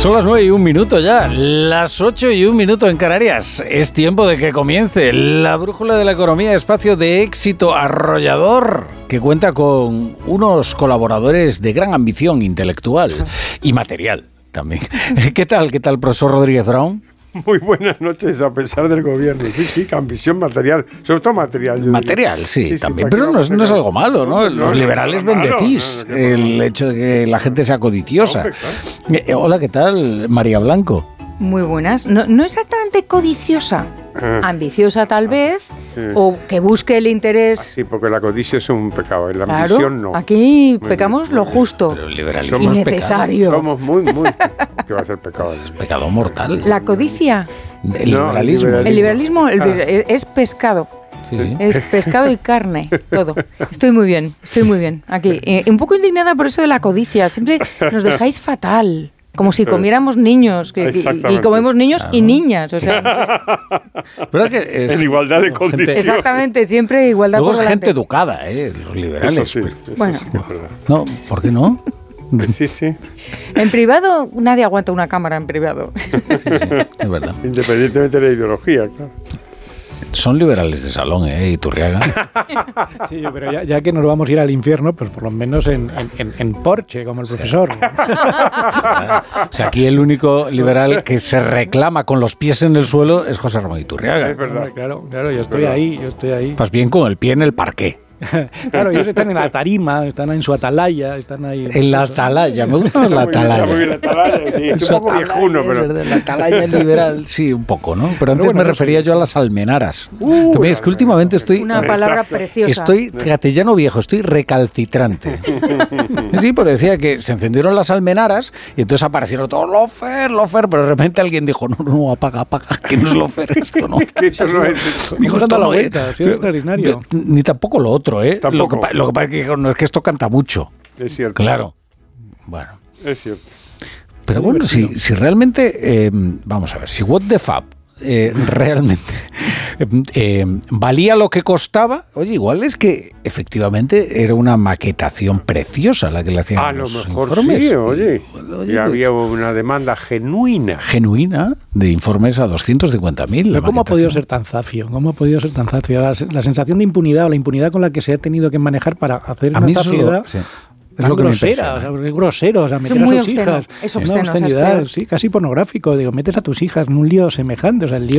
Son las 9:01 ya, las 8:01 en Canarias. Es tiempo de que comience la brújula de la economía, espacio de éxito arrollador que cuenta con unos colaboradores de gran ambición intelectual y material también. ¿Qué tal, profesor Rodríguez Brown? Muy buenas noches, a pesar del gobierno. Sí, ambición material, sobre todo material. Material, sí, también, pero no es algo malo, ¿no? Los liberales bendecís el hecho de que la gente sea codiciosa. Hola, ¿qué tal, María Blanco? Muy buenas. No exactamente codiciosa, ambiciosa tal vez, o que busque el interés. Sí, porque la codicia es un pecado, la ambición no. Aquí pecamos lo justo y necesario. Somos muy... ¿Qué va a ser pecado? Es pecado mortal. La codicia. El liberalismo. El liberalismo es pescado. Sí. Es pescado y carne, todo. Estoy muy bien aquí. Un poco indignada por eso de la codicia. Siempre nos dejáis fatal. Como si comiéramos niños, y comemos niños y niñas, o sea, no sé. ¿Verdad que es en igualdad de condiciones? Exactamente, siempre igualdad por delante. Luego es gente educada, los liberales. Eso bueno. Sí, es verdad. No, ¿por qué no? Sí. En privado, nadie aguanta una cámara en privado. Sí, es verdad. Independientemente de la ideología, claro. Son liberales de salón, Iturriaga. Sí, pero ya que nos vamos a ir al infierno, pues por lo menos en Porsche, como el profesor. O sea, aquí el único liberal que se reclama con los pies en el suelo es José Ramón Iturriaga. Es verdad. Claro, yo estoy ahí. Más bien con el pie en el parqué. Claro, ellos están en la tarima, están en su atalaya, están ahí. En la atalaya, me gusta más la atalaya. Está muy bien la atalaya, sí, es un poco viejuno, pero... Verdad, la atalaya liberal, sí, un poco, ¿no? Pero antes me refería yo a las almenaras. También es que últimamente estoy... Una palabra preciosa. Fíjate, ya no viejo, estoy recalcitrante. Sí, porque decía que se encendieron las almenaras y entonces aparecieron todos lofer, pero de repente alguien dijo, no, apaga, que no es lofer esto, ¿no? Que esto no es... Digo, esto no es extraordinario. Ni tampoco lo otro, Tampoco. Lo que pasa es que esto canta mucho. Es cierto. Claro. Bueno. Es cierto. Pero bueno, si realmente, vamos a ver, si What the Fab realmente valía lo que costaba, oye, igual es que efectivamente era una maquetación preciosa la que le hacían A lo los mejor informes. sí, oye. Y había una demanda genuina De informes a 250.000. ¿Cómo ha podido ser tan zafio? La sensación de impunidad o la impunidad con la que se ha tenido que manejar para hacer una zafiedad... Es lo que grosera, es grosero, meter a sus hijas. Es una obsceno, obscenidad, sí, casi pornográfico. Digo, metes a tus hijas en un lío semejante, el lío